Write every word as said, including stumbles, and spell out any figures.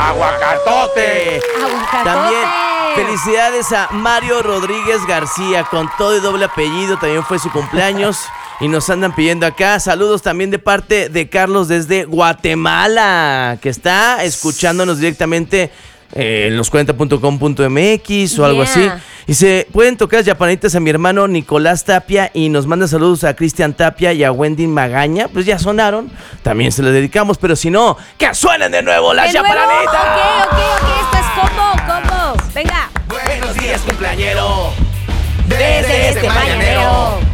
¡Aguacatote! ¡Aguacatote! También felicidades a Mario Rodríguez García, con todo y doble apellido, también fue su cumpleaños. Y nos andan pidiendo acá saludos también de parte de Carlos desde Guatemala, que está escuchándonos directamente eh, en los cuarenta punto com punto m x o algo Yeah. así. Y se pueden tocar yapanitas a mi hermano Nicolás Tapia y nos manda saludos a Cristian Tapia y a Wendy Magaña. Pues ya sonaron, también se les dedicamos, pero si no, que suenen de nuevo las ¿De nuevo? yaparanitas. Ok, ok, ok, esto es combo, combo. Venga. Buenos días, cumpleañero. Desde este mañanero.